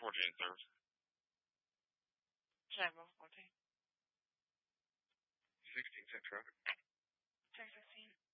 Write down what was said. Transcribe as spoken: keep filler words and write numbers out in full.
fourteen serves. Channel fourteen. sixteen cent traffic. Ten sixteen.